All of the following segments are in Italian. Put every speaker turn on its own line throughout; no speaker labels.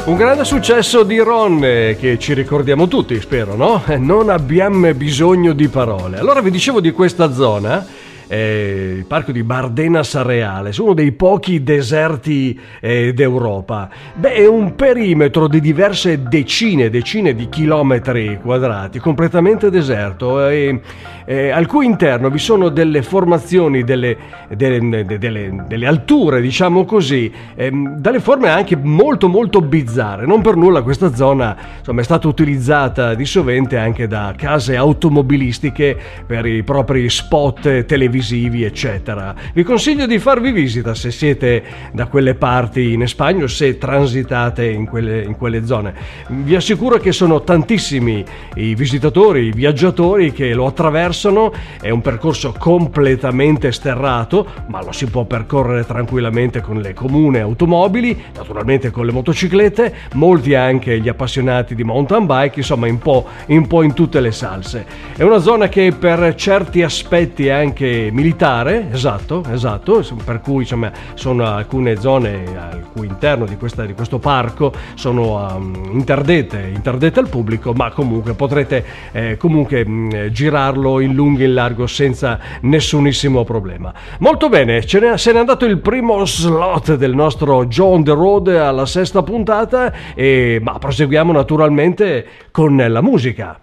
Un grande successo di Ron che ci ricordiamo tutti, spero, no? Non abbiamo bisogno di parole. Allora vi dicevo di questa zona, il parco di Bardenas Reales, uno dei pochi deserti d'Europa. Beh, è un perimetro di diverse decine di chilometri quadrati, completamente deserto, al cui interno vi sono delle formazioni, delle alture, diciamo così, dalle forme anche molto bizzarre. Non per nulla questa zona, insomma, è stata utilizzata di sovente anche da case automobilistiche per i propri spot televisivi, eccetera. Vi consiglio di farvi visita se siete da quelle parti in Spagna o se transitate in quelle zone. Vi assicuro che sono tantissimi i visitatori, i viaggiatori che lo attraversano. È un percorso completamente sterrato, ma lo si può percorrere tranquillamente con le comuni automobili, naturalmente con le motociclette, molti anche gli appassionati di mountain bike, insomma un po' in tutte le salse. È una zona che per certi aspetti è anche militare, esatto, per cui insomma sono alcune zone al cui interno di questo parco sono interdette al pubblico, ma comunque potrete girarlo in lungo e in largo senza nessunissimo problema. Molto bene, se n'è andato il primo slot del nostro Joe on the Road alla sesta puntata, ma proseguiamo naturalmente con la musica.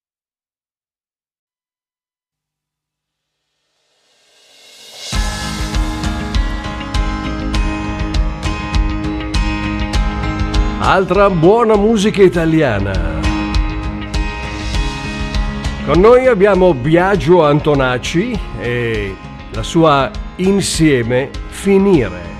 Altra buona musica italiana. Con noi abbiamo Biagio Antonacci e la sua Insieme finire.